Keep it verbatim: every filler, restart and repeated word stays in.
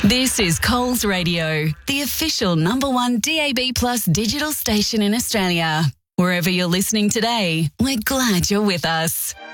This is Coles Radio, the official number one D A B Plus digital station in Australia. Wherever you're listening today, we're glad you're with us.